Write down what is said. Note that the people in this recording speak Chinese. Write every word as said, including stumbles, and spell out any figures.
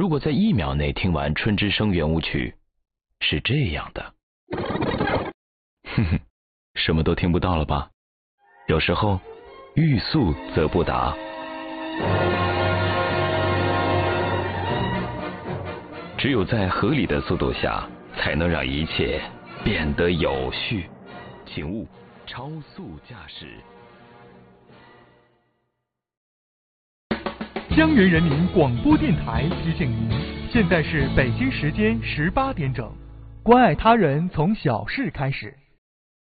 如果在一秒内听完《春之声》圆舞曲，是这样的。哼哼，什么都听不到了吧？有时候欲速则不达。只有在合理的速度下，才能让一切变得有序。请勿超速驾驶。 江源人民广播电台提醒您，现在是北京时间十八点整。关爱他人，从小事开始。